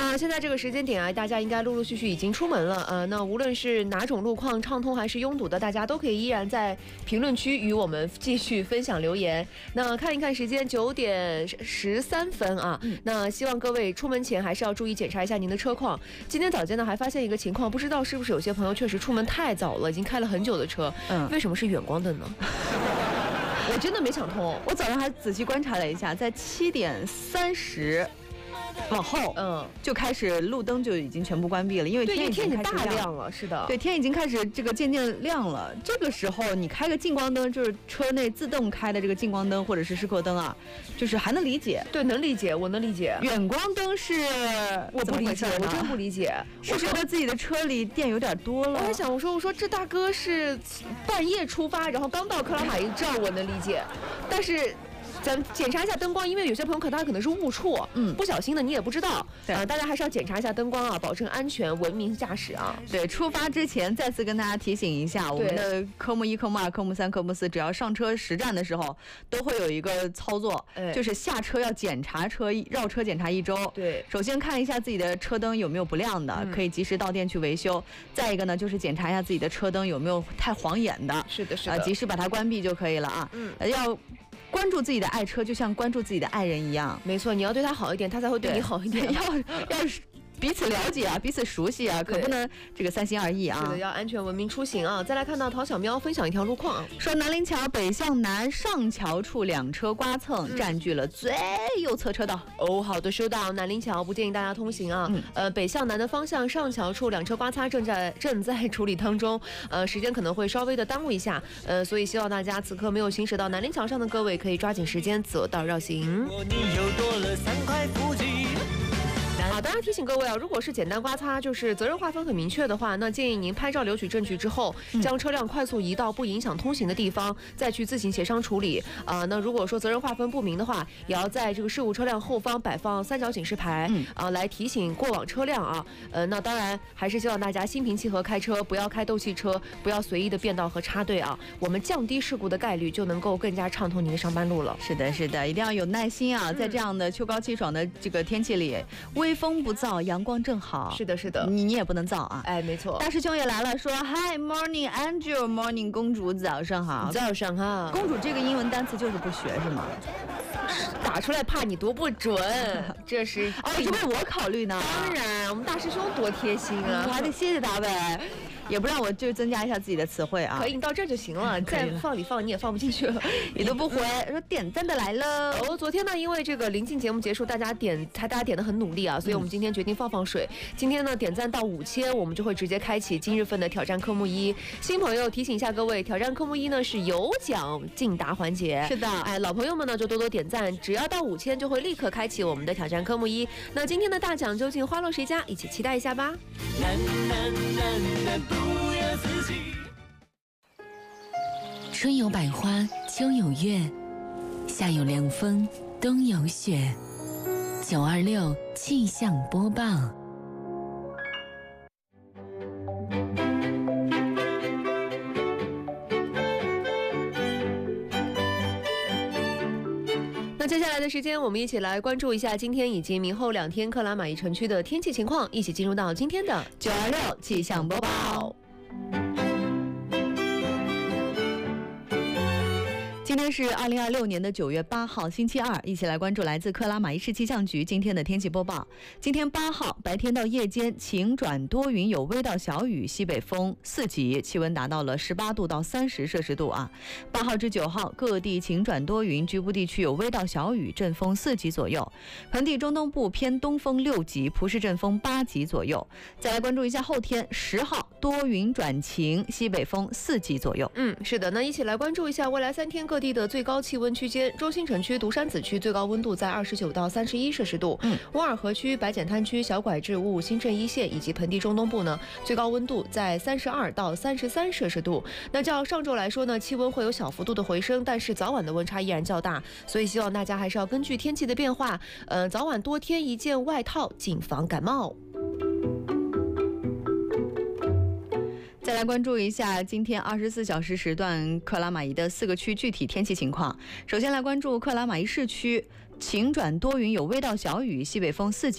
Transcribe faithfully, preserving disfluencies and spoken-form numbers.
那现在这个时间点啊，大家应该陆陆续续已经出门了。呃，那无论是哪种路况畅通还是拥堵的，大家都可以依然在评论区与我们继续分享留言。那看一看时间，九点十三分啊。嗯、那希望各位出门前还是要注意检查一下您的车况。今天早间呢，还发现一个情况，不知道是不是有些朋友确实出门太早了，已经开了很久的车。嗯，为什么是远光灯呢？我真的没想通。 我早上还仔细观察了一下，在七点三十。往后，嗯，就开始路灯就已经全部关闭了，因为天已经开始大亮了，是的， 对，天已经开始这个渐渐亮了。这个时候你开个近光灯，就是车内自动开的这个近光灯或者是时刻灯啊，就是还能理解， 对，能理解，我能理解。 远光灯是我不理解，我真不理解， 是觉得自己的车里电有点多了。 我还想，我说我说这大哥是半夜出发，然后刚到克拉玛依，这样我能理解，但是。咱检查一下灯光，因为有些朋友可能他可能是误触，嗯，不小心的你也不知道，啊、呃，大家还是要检查一下灯光啊，保证安全，文明驾驶啊。 对，出发之前再次跟大家提醒一下，我们的科目一、科目二、科目三、科目四，只要上车实战的时候，都会有一个操作，哎、就是下车要检查车，绕车检查一周。 对， 首先看一下自己的车灯有没有不亮的，嗯、可以及时到店去维修。再一个呢，就是检查一下自己的车灯有没有太晃眼的， 是的，是的， 呃，及时把它关闭就可以了啊。嗯，呃、要。关注自己的爱车，就像关注自己的爱人一样。 没错，你要对他好一点，他才会对你好一点。 要要彼此了解啊，彼此熟悉啊，可不能这个三心二意啊。 是的，要安全文明出行啊。再来看到陶小喵分享一条路况， 说南陵桥北向南上桥处两车刮蹭，嗯、占据了最右侧车道。 哦，好的，收到。南陵桥不建议大家通行啊。嗯、呃，北向南的方向上桥处两车刮擦正在正在处理当中，呃，时间可能会稍微的耽误一下，呃，所以希望大家此刻没有行驶到南陵桥上的各位可以抓紧时间左道绕行。你又多了三块腹肌。好，当然提醒各位啊，如果是简单刮擦，就是责任划分很明确的话，那建议您拍照留取证据之后，将车辆快速移到不影响通行的地方，再去自行协商处理啊、呃。那如果说责任划分不明的话，也要在这个事故车辆后方摆放三角警示牌啊、呃，来提醒过往车辆啊。呃，那当然还是希望大家心平气和开车，不要开斗气车，不要随意的变道和插队啊。我们降低事故的概率，就能够更加畅通您的上班路了。 是的，是的，一定要有耐心啊，在这样的秋高气爽的这个天气里，微风不燥，阳光正好。 是的，是的， 你你也不能燥啊。 哎，没错。 大师兄也来了，说 Hi morning Angel morning 公主早上好。 早上好。 公主这个英文单词就是不学是吗？ 打出来怕你读不准，这是哦，是为我考虑呢。 当然，我们大师兄多贴心啊， 我还得谢谢他呗。也不让我就增加一下自己的词汇啊， 可以，你到这儿就行了，再放里放你也放不进去了， 你都不回，说点赞的来了。 哦，昨天呢，因为这个临近节目结束，大家点，大家点的很努力啊，所以我们今天决定放放水。嗯、今天呢，点赞到五千，我们就会直接开启今日份的挑战科目一。新朋友提醒一下各位，挑战科目一呢是有奖竞答环节。 是的， 哎，老朋友们呢就多多点赞，只要到五千就会立刻开启我们的挑战科目一。那今天的大奖究竟花落谁家？一起期待一下吧。难难难难不要自己。 春有百花，秋有月，夏有凉风，冬有雪。九二六气象播报。 那接下来的时间，我们一起来关注一下今天以及明后两天克拉玛依城区的天气情况，一起进入到今天的九二六气象播报。今天是二零二六年的九月八号星期二，一起来关注来自克拉玛依市气象局今天的天气播报。今天八号白天到夜间晴转多云，有微到小雨，西北风四级，气温达到了十八度到三十摄氏度啊。八号至九号各地晴转多云，局部地区有微到小雨，阵风四级左右。盆地中东部偏东风六级，蒲氏阵风八级左右。再来关注一下后天十号多云转晴，西北风四级左右。 嗯，是的，那一起来关注一下未来三天各地的最高气温区间。中心城区、独山子区最高温度在二十九到三十一摄氏度。嗯，沃尔河区、白碱滩区、小拐至五五新镇一线以及盆地中东部呢，最高温度在三十二到三十三摄氏度。那较上周来说呢，气温会有小幅度的回升，但是早晚的温差依然较大，所以希望大家还是要根据天气的变化，呃，早晚多添一件外套，谨防感冒。 再来关注一下今天二十四小时时段克拉玛依的四个区具体天气情况。首先来关注克拉玛依市区，晴转多云，有微到小雨，西北风四级。